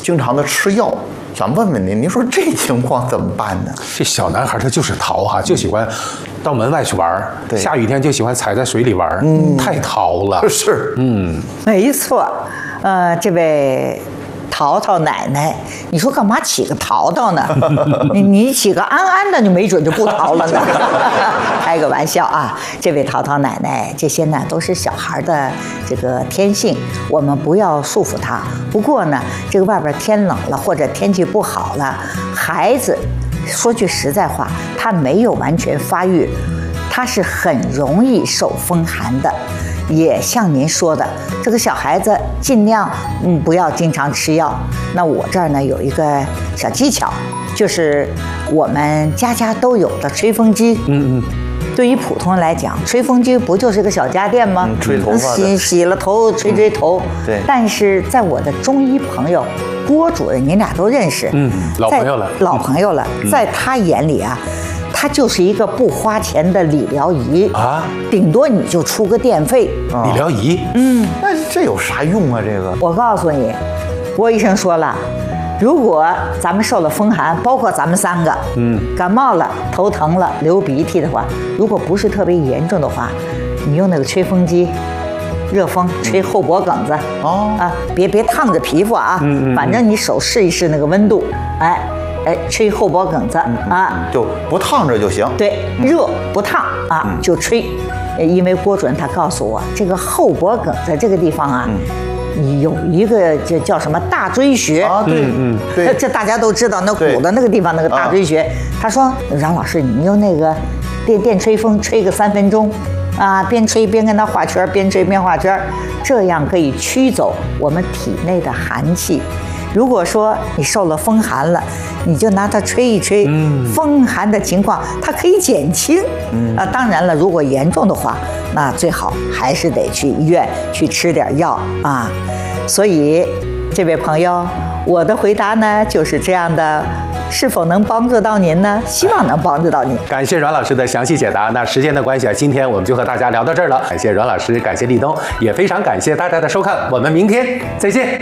经常的吃药，想问问您说这情况怎么办呢？ 这小男孩他就是淘哈，就喜欢到门外去玩，下雨天就喜欢踩在水里玩，太淘了。 是， 没错，这位淘淘奶奶，你说干嘛起个淘淘呢？你起个安安的，你没准就不淘了呢。开个玩笑啊，这位淘淘奶奶，这些呢都是小孩的这个天性，我们不要束缚他。不过呢，这个外边天冷了或者天气不好了，孩子说句实在话，他没有完全发育，他是很容易受风寒的。也像您说的，这个小孩子尽量不要经常吃药。那我这儿呢有一个小技巧，就是我们家家都有的吹风机。对于普通人来讲，吹风机不就是个小家电吗？ 吹头发的， 洗了头，吹头。 对。 但是在我的中医朋友郭主任，您俩都认识， 老朋友了， 老朋友了，在他眼里啊。它就是一个不花钱的理疗仪啊，顶多你就出个电费。 理疗仪， 那这有啥用啊？这个我告诉你，郭医生说了，如果咱们受了风寒，包括咱们三个，感冒了、头疼了、流鼻涕的话，如果不是特别严重的话，你用那个吹风机，热风吹后脖梗子，别烫着皮肤啊，反正你手试一试那个温度，吹后脖梗子啊， 就不烫着就行。 对，热不烫啊，就吹。因为郭主任他告诉我，这个后脖梗子这个地方啊，有一个这叫什么大椎穴啊，对， 这大家都知道，那骨的那个地方那个大椎穴。他说，让老师你用那个电吹风吹个3分钟。边吹边跟他画圈，边吹边画圈，这样可以驱走我们体内的寒气。如果说你受了风寒了，你就拿它吹一吹，风寒的情况它可以减轻。当然了，如果严重的话，那最好还是得去医院去吃点药啊。所以，这位朋友，我的回答呢就是这样的。是否能帮助到您呢？希望能帮助到您。 感谢阮老师的详细解答。那时间的关系啊，今天我们就和大家聊到这儿了。感谢阮老师，感谢立冬，也非常感谢大家的收看。我们明天再见。